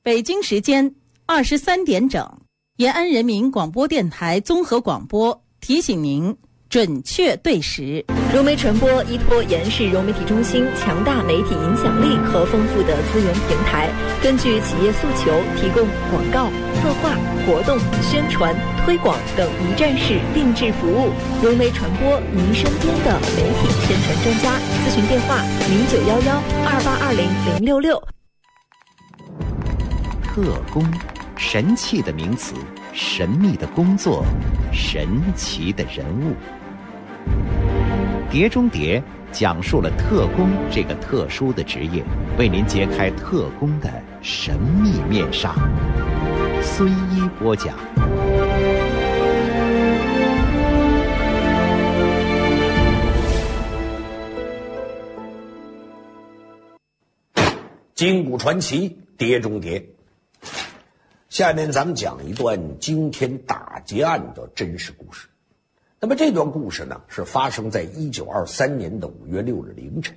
北京时间23点整，延安人民广播电台综合广播提醒您准确对时。 融媒传播依托延世融媒体中心强大媒体影响力和丰富的资源平台，根据企业诉求提供广告、策划、活动、宣传、推广等一站式定制服务。融媒传播，您身边的媒体宣传专家。咨询电话0911282066。 特工，神气的名词，神秘的工作，神奇的人物。碟中谍讲述了特工这个特殊的职业，为您揭开特工的神秘面纱。孙一播讲。 金谷传奇，碟中谍。下面咱们讲一段惊天大劫案的真实故事。那么这段故事呢，是发生在1923年的5月6日凌晨。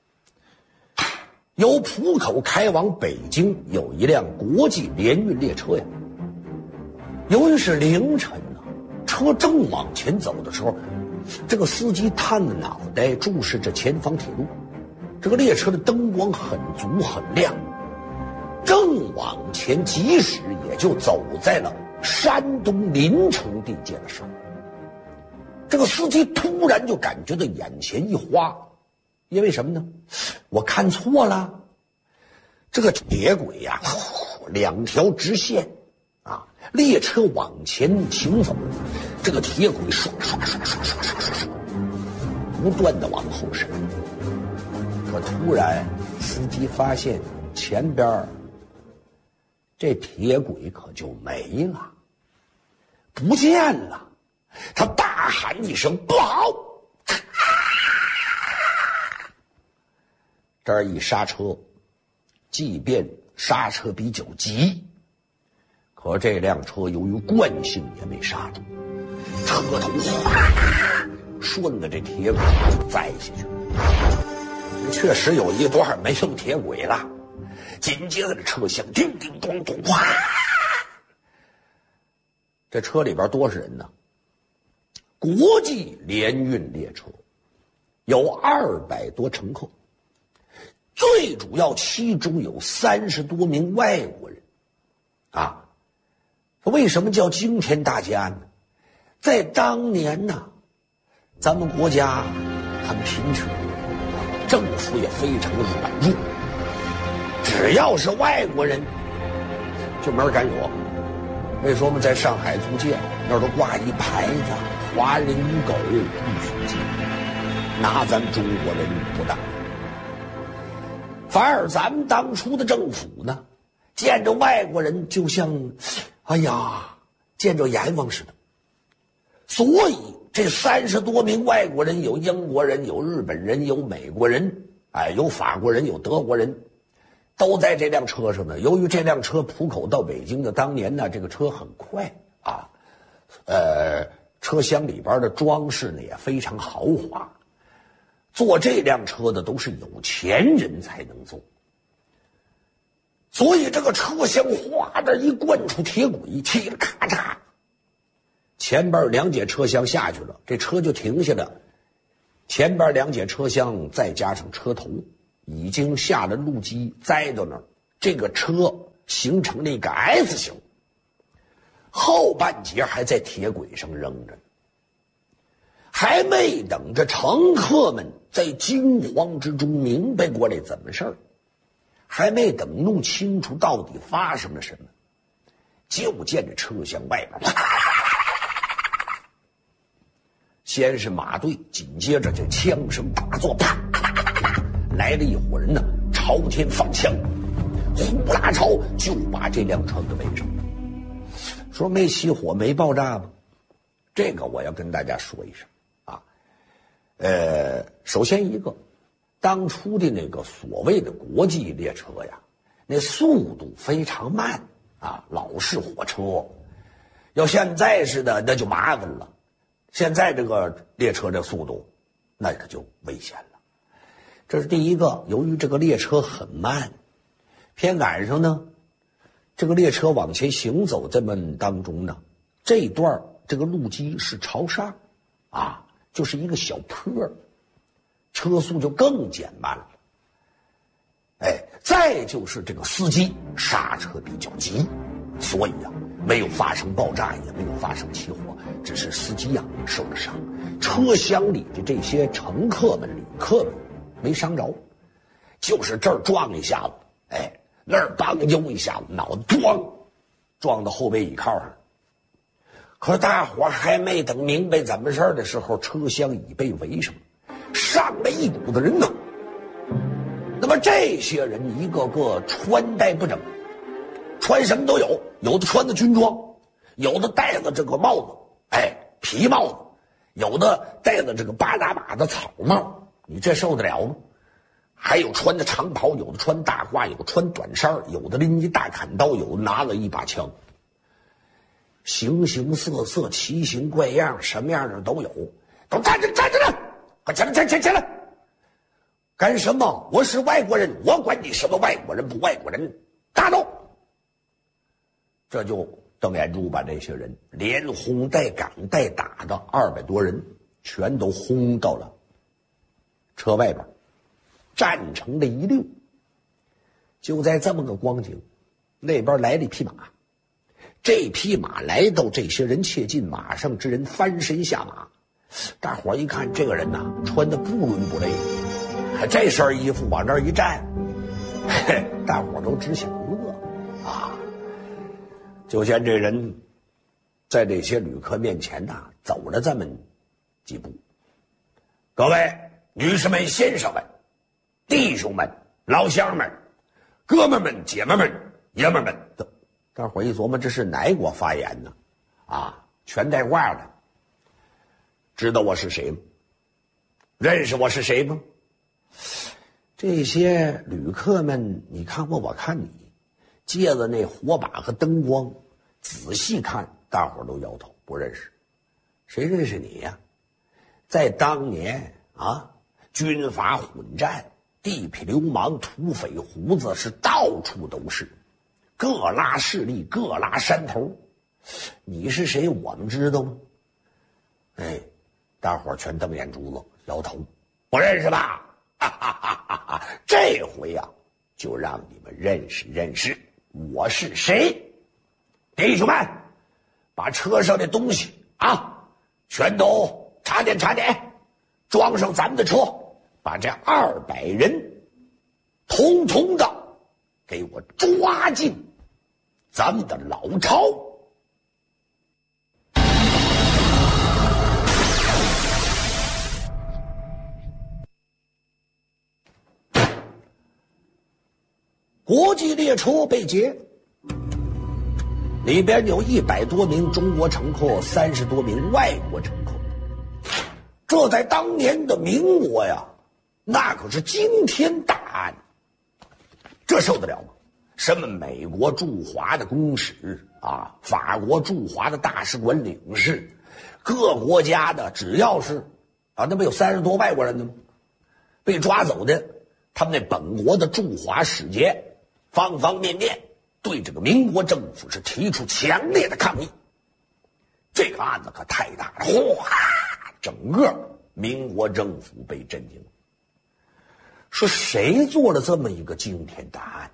由浦口开往北京有一辆国际联运列车呀。由于是凌晨呢，车正往前走的时候，这个司机探着脑袋注视着前方铁路。这个列车的灯光很足很亮，正往前疾驶，也就走在了山东临城地界的时候，这个司机突然就感觉到眼前一花，因为什么呢？我看错了，这个铁轨呀，两条直线啊，列车往前行走，这个铁轨刷刷刷刷刷刷刷刷，不断的往后伸。可突然，司机发现前边这铁轨可就没了，不见了。他大喊一声：“不好！”这儿一刹车，即便刹车比较急，可这辆车由于惯性也没刹住，车头哗顺着这铁轨就栽下去了。确实有一段没有铁轨了，紧接着这车厢叮叮咚咚，哗！这车里边多少人呢？国际联运列车有200多乘客，最主要其中有30多名外国人。啊，为什么叫惊天大劫案呢？在当年呢，咱们国家很贫穷，政府也非常的软弱，只要是外国人就没人敢惹。为什么在上海租界那儿都挂一牌子：华人与狗不许进，拿咱们中国人不当。反而咱们当初的政府呢，见着外国人就像见着阎王似的。所以这30多名外国人，有英国人，有日本人，有美国人，有法国人，有德国人，都在这辆车上呢。由于这辆车浦口到北京的当年呢，这个车很快啊，车厢里边的装饰呢也非常豪华，坐这辆车的都是有钱人才能坐。所以这个车厢哗的一贯出铁轨，气得咔嚓，前边2节车厢下去了，这车就停下了。前边2节车厢再加上车头，已经下了路基，栽到那儿，这个车形成了一个 S 型，后半截还在铁轨上扔着，还没等着乘客们在惊慌之中明白过来怎么事儿，还没等弄清楚到底发生了什么，就见着车厢外边先是马队，紧接着就枪声大作，啪啪啪啪，来了一伙人呢，朝天放枪，呼啦朝就把这辆车给围上。说没起火没爆炸吗？这个我要跟大家说一声啊。首先一个，当初的那个所谓的国际列车呀，那速度非常慢啊，老式火车。要现在似的，那就麻烦了。现在这个列车的速度，那可就危险了。这是第一个，由于这个列车很慢，偏赶上呢， 这个列车往前行走这么当中呢，这一段这个路基是朝上啊，就是一个小坡，车速就更减慢了。再就是这个司机刹车比较急，所以没有发生爆炸，也没有发生起火，只是司机受了伤，车厢里的这些乘客们、旅客们没伤着，就是这儿撞一下子，那儿梆悠一下子，脑袋撞到后背椅靠上。可是大伙还没等明白怎么事的时候，车厢已被围上，上来一股子人呢。那么这些人一个个穿戴不整，穿什么都有，有的穿的军装，有的戴了这个帽子，皮帽子，有的戴了这个巴拿马的草帽，你这受得了吗？还有穿的长袍，有的穿大褂，有的穿短衫，有的拎一大砍刀，有的拿了一把枪，形形色色，奇形怪样，什么样的都有。都站着了，快起来！干什么？我是外国人，我管你什么外国人不外国人，打倒！这就邓演柱把这些人连轰带赶带打的200多人全都轰到了车外边，站成了一溜。就在这么个光景，那边来了一匹马，这匹马来到这些人切近，马上之人翻身下马。大伙一看，这个人穿的不伦不类，这身衣服往这儿一站，大伙都只想乐啊！就见这人在这些旅客面前走了这么几步。各位女士们、先生们、弟兄们、老乡们、哥们们、姐们们、爷们们，大伙一琢磨，这是哪国发言呢？全带挂的。知道我是谁吗？认识我是谁吗？这些旅客们，你看我，我看你，借着那火把和灯光，仔细看，大伙都摇头，不认识。谁认识你呀？在当年军阀混战，地痞流氓、土匪、胡子是到处都是，各拉势力，各拉山头。你是谁？我们知道吗？大伙全瞪眼珠子，摇头，不认识吧？这回就让你们认识认识我是谁。弟兄们，把车上的东西全都查点，装上咱们的车，把这200人统统的给我抓进咱们的老巢。国际列车被劫，里边有100多名中国乘客，30多名外国乘客。这在当年的民国那可是惊天大案，这受得了吗？什么美国驻华的公使法国驻华的大使馆领事，各国家的只要是那不有30多外国人的吗？被抓走的，他们那本国的驻华使节方方面面对这个民国政府是提出强烈的抗议。这个案子可太大了，整个民国政府被震惊。说谁做了这么一个惊天大案？